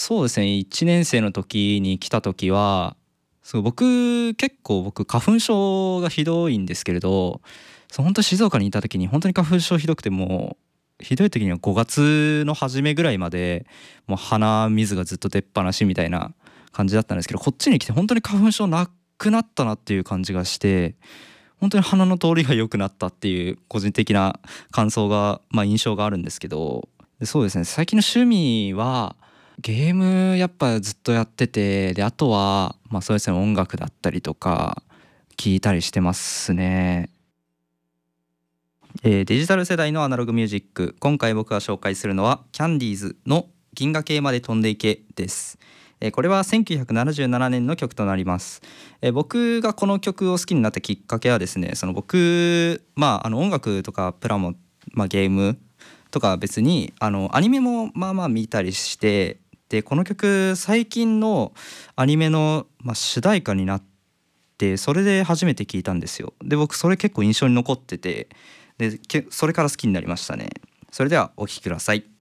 そうですね、1年生の時に来た時は僕花粉症がひどいんですけれど、本当静岡にいた時に本当に花粉症ひどくて、もうひどい時には5月の初めぐらいまでもう鼻水がずっと出っ放しみたいな感じだったんですけど、こっちに来て本当に花粉症なくなったなっていう感じがして、本当に鼻の通りが良くなったっていう個人的な感想が、印象があるんですけど、そうですね、最近の趣味はゲームやっぱずっとやってて、であとはそうですね、音楽だったりとか聞いたりしてますね。デジタル世代のアナログミュージック、今回僕が紹介するのはキャンディーズの銀河系まで飛んでいけです。これは1977年の曲となります。僕がこの曲を好きになったきっかけはですね、音楽とかプラモ、ゲームとか別にアニメも見たりして、でこの曲最近のアニメの、主題歌になって、それで初めて聞いたんですよ。で僕それ結構印象に残ってて、それから好きになりましたね。それではお聴きください。